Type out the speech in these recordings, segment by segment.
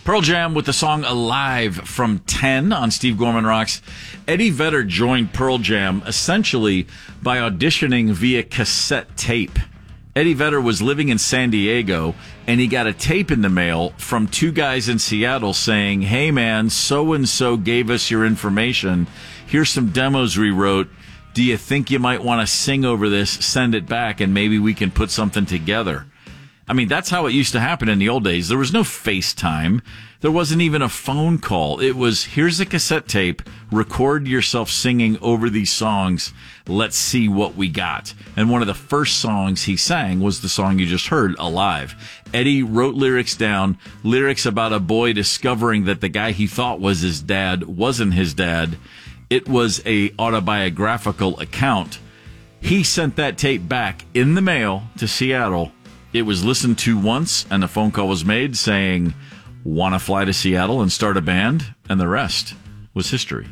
Pearl Jam with the song Alive from 10 on Steve Gorman Rocks. Eddie Vedder joined Pearl Jam essentially by auditioning via cassette tape. Eddie Vedder was living in San Diego, and he got a tape in the mail from two guys in Seattle saying, "Hey man, so-and-so gave us your information. Here's some demos we wrote. Do you think you might want to sing over this? Send it back, and maybe we can put something together." I mean, that's how it used to happen in the old days. There was no FaceTime. There wasn't even a phone call. It was, here's a cassette tape, record yourself singing over these songs. Let's see what we got. And one of the first songs he sang was the song you just heard, Alive. Eddie wrote lyrics down, lyrics about a boy discovering that the guy he thought was his dad wasn't his dad. It was a autobiographical account. He sent that tape back in the mail to Seattle. It was listened to once, and a phone call was made saying, "Want to fly to Seattle and start a band?" And the rest was history.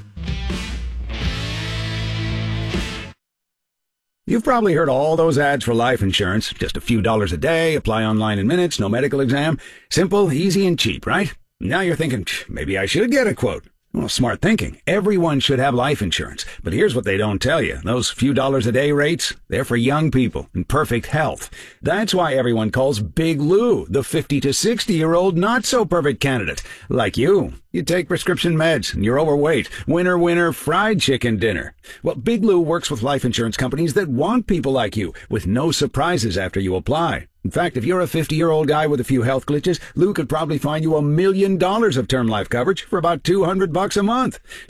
You've probably heard all those ads for life insurance. Just a few dollars a day, apply online in minutes, no medical exam. Simple, easy, and cheap, right? Now you're thinking, maybe I should get a quote. Well, smart thinking. Everyone should have life insurance. But here's what they don't tell you. Those few dollars a day rates, they're for young people in perfect health. That's why everyone calls Big Lou the 50 to 60-year-old not-so-perfect candidate. Like you. You take prescription meds and you're overweight. Winner, winner, fried chicken dinner. Well, Big Lou works with life insurance companies that want people like you, with no surprises after you apply. In fact, if you're a 50-year-old guy with a few health glitches, Lou could probably find you $1 million of term life coverage for about $200 a month.